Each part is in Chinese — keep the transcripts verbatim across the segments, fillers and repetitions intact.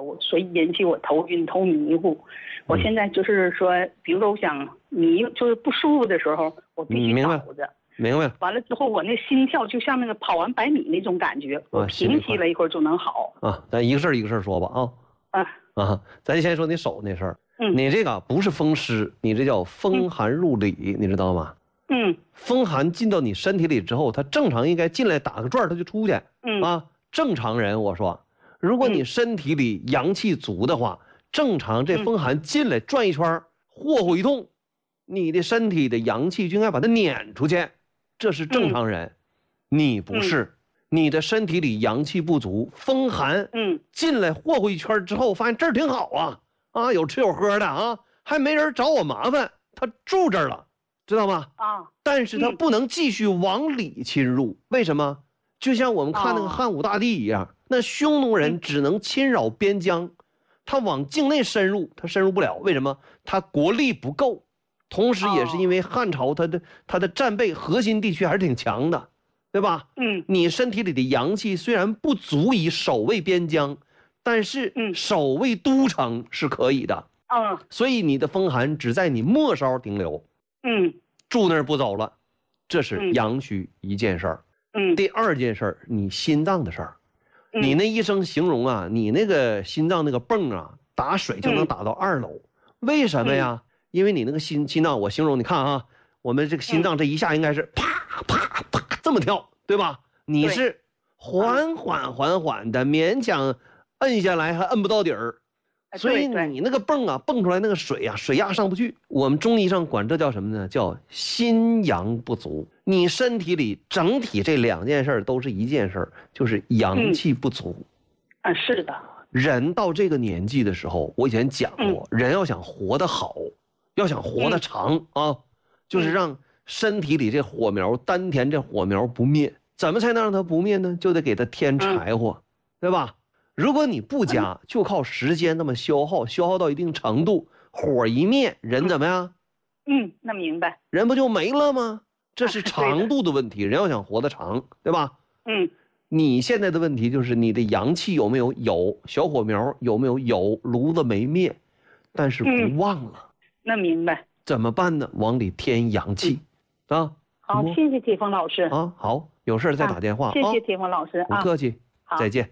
头，所以引起我头晕头迷糊。我现在就是说，比如说我想迷，就是不舒服的时候，我必须倒着。 明白。 完了之后，我那心跳就像那个跑完百米那种感觉，我平息了一会儿就能好。 啊，咱一个事儿一个事儿说吧啊。 啊啊，咱先说你手那事儿。 嗯， 你这个不是风湿，你这叫风寒入里，嗯、你知道吗？ 嗯， 风寒进到你身体里之后，它正常应该进来打个转，它就出去。 嗯啊，正常人我说，如果你身体里阳气足的话，正常这风寒进来转一圈，霍霍一通，你的身体的阳气就应该把它撵出去，这是正常人。嗯、你不是。嗯，你的身体里阳气不足，风寒， 嗯， 进来霍霍一圈之后，发现这儿挺好啊，啊，有吃有喝的啊，还没人找我麻烦，他住这儿了，知道吗？ 啊， 但是他不能继续往里侵入，为什么？就像我们看那个汉武大帝一样，那匈奴人只能侵扰边疆，他往境内深入，他深入不了，为什么？他国力不够，同时也是因为汉朝他的他的战备核心地区还是挺强的。对吧？ 嗯， 你身体里的阳气虽然不足以守卫边疆，但是守卫都城是可以的。 嗯， 所以你的风寒只在你末梢停留。 嗯， 住那儿不走了，这是阳虚一件事儿。 嗯， 第二件事儿，你心脏的事儿。 嗯， 你那医生形容啊，你那个心脏那个泵啊，打水就能打到二楼。嗯、为什么呀？嗯、因为你那个心心脏，我形容你看啊，我们这个心脏这一下应该是啪啪啪。这么跳，对吧？你是缓缓缓缓的，勉强摁下来还摁不到底儿，所以你那个泵啊，泵出来那个水啊，水压上不去。我们中医上管这叫什么呢？叫心阳不足。你身体里整体这两件事都是一件事，就是阳气不足。 嗯、啊，是的。 人到这个年纪的时候，我以前讲过，嗯、人要想活得好，要想活得长、嗯、啊，就是让身体里这火苗，丹田这火苗不灭，怎么才能让它不灭呢？就得给它添柴火，嗯、对吧？如果你不加，就靠时间那么消耗，消耗到一定程度，火一灭，人怎么样？ 嗯，那明白。 人不就没了吗？这是长度的问题，啊、人要想活得长，对吧？ 嗯。 你现在的问题就是你的阳气有没有？有。小火苗有没有？有。炉子没灭，但是不旺了。嗯、 那明白。怎么办呢？往里添阳气。嗯啊， 好，谢谢铁峰老师啊，好，有事再打电话。啊、 谢谢铁峰老师啊， 不客气，再见。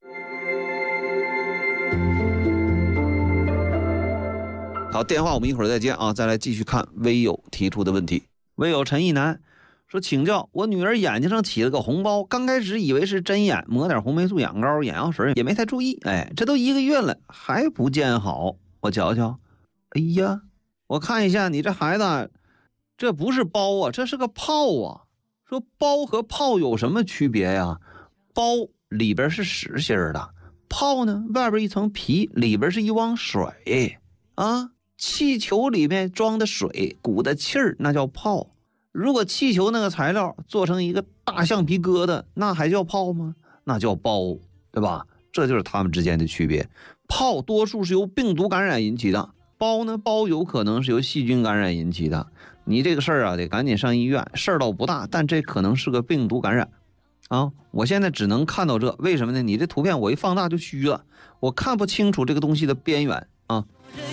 好，电话我们一会儿再见啊，再来继续看微友提出的问题。微友陈一南说，请教，我女儿眼睛上起了个红包，刚开始以为是针眼，抹点红霉素养膏、眼药水也没太注意，哎，这都一个月了还不见好，我瞧瞧。哎呀，我看一下你这孩子。这不是包啊，这是个泡啊。说包和泡有什么区别呀？包里边是实心的，泡呢外边一层皮，里边是一汪水啊。气球里面装的水，鼓的气儿，那叫泡。如果气球那个材料做成一个大橡皮疙瘩，那还叫泡吗？那叫包，对吧？这就是它们之间的区别。泡多数是由病毒感染引起的，包呢，包有可能是由细菌感染引起的。你这个事儿啊，得赶紧上医院。事儿倒不大，但这可能是个病毒感染啊！我现在只能看到这，为什么呢？你这图片我一放大就虚了，我看不清楚这个东西的边缘啊。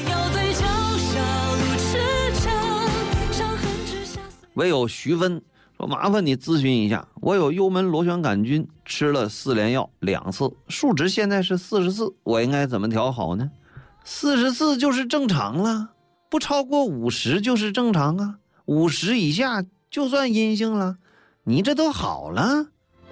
唯有徐芬说，麻烦你咨询一下，我有幽门螺旋杆菌，吃了四联药两次，数值现在是四十四，我应该怎么调好呢？四十四就是正常了。不超过五十就是正常啊，五十以下就算阴性了。你这都好了。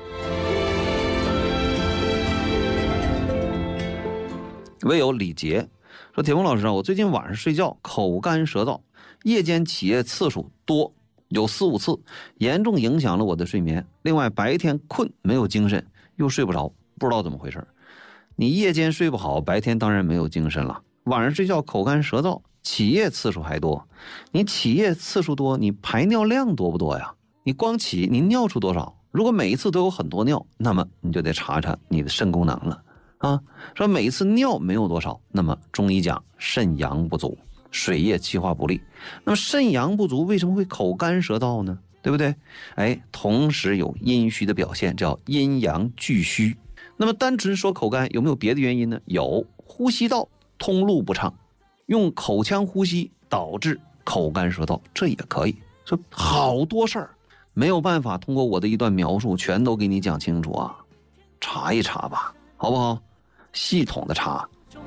唯有李杰说，铁峰老师啊，我最近晚上睡觉口干舌燥，夜间起夜次数多，有四五次，严重影响了我的睡眠。另外白天困没有精神，又睡不着，不知道怎么回事。你夜间睡不好，白天当然没有精神了。晚上睡觉口干舌燥，起夜次数还多。你起夜次数多，你排尿量多不多呀？你光起你尿出多少？如果每一次都有很多尿，那么你就得查查你的肾功能了啊。说每一次尿没有多少，那么中医讲肾阳不足，水液气化不利。那么肾阳不足为什么会口干舌燥呢？对不对？哎，同时有阴虚的表现，叫阴阳俱虚。那么单纯说口干有没有别的原因呢？有， 呼吸道通路不畅，用口腔呼吸导致口干舌燥，这也可以。这好多事儿没有办法通过我的一段描述全都给你讲清楚啊，查一查吧，好不好？系统的查。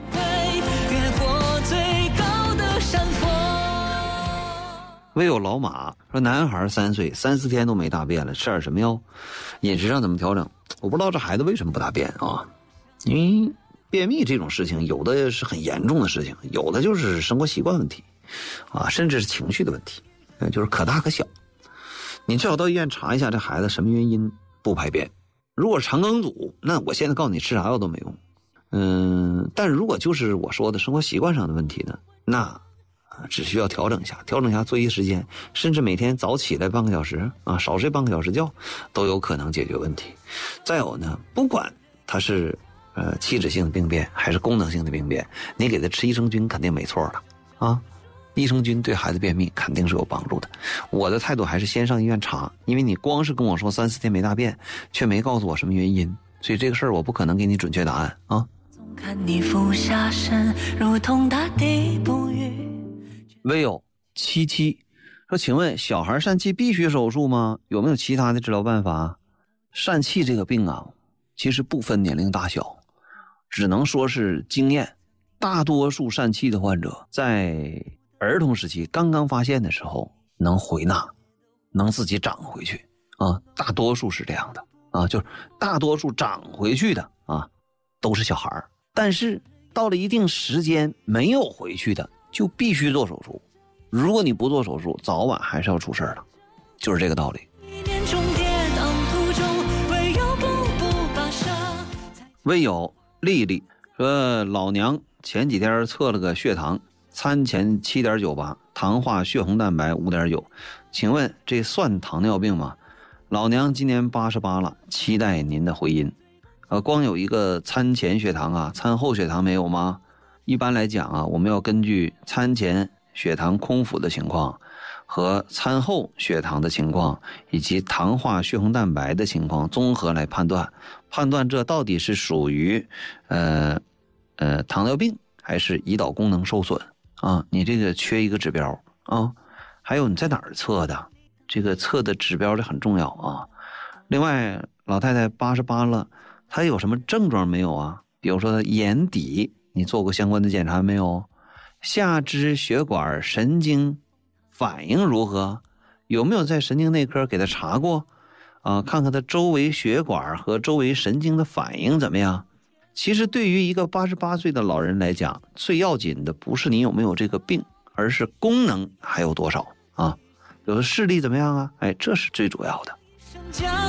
唯有老马说，男孩三岁，三四天都没大便了，吃点什么药？饮食上怎么调整？我不知道这孩子为什么不大便啊？因为便秘这种事情，有的是很严重的事情，有的就是生活习惯问题啊，甚至是情绪的问题，就是可大可小。你最好到医院查一下这孩子什么原因不排便。如果是肠梗阻，那我现在告诉你吃啥药都没用。嗯，但如果就是我说的生活习惯上的问题呢，那只需要调整一下，调整一下作息时间，甚至每天早起来半个小时啊，少睡半个小时觉，都有可能解决问题。再有呢，不管它是呃器质性的病变还是功能性的病变，你给他吃益生菌肯定没错的啊。益生菌对孩子便秘肯定是有帮助的。我的态度还是先上医院查，因为你光是跟我说三四天没大便，却没告诉我什么原因，所以这个事儿我不可能给你准确答案啊。看你俯下身，如同大地不语。唯有七七说，请问小孩疝气必须手术吗？有没有其他的治疗办法？疝气这个病啊，其实不分年龄大小，只能说是经验。大多数疝气的患者在儿童时期刚刚发现的时候能回纳，能自己长回去啊，大多数是这样的啊，就是大多数长回去的啊都是小孩，但是到了一定时间没有回去的就必须做手术，如果你不做手术，早晚还是要出事了，就是这个道理。唯有丽丽说，老娘前几天测了个血糖，餐前 七点九八， 糖化血红蛋白 五点九， 请问这算糖尿病吗？老娘今年八十八了，期待您的回音。呃，光有一个餐前血糖啊，餐后血糖没有吗？一般来讲啊，我们要根据餐前血糖空腹的情况和餐后血糖的情况以及糖化血红蛋白的情况综合来判断，判断这到底是属于呃呃糖尿病还是胰岛功能受损啊？你这个缺一个指标啊。还有你在哪儿测的？这个测的指标这很重要啊。另外，老太太八十八了，她有什么症状没有啊？比如说眼底，你做过相关的检查没有？下肢血管神经反应如何？有没有在神经内科给他查过啊？看看他周围血管和周围神经的反应怎么样？其实对于一个八十八岁的老人来讲，最要紧的不是你有没有这个病，而是功能还有多少啊？有的视力怎么样啊？哎，这是最主要的。